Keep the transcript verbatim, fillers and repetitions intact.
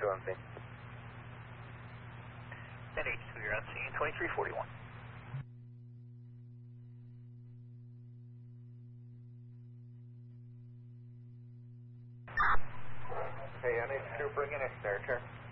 two on scene. And H two, you're on scene, twenty-three forty-one. Okay, on H two, bring in a snare turn.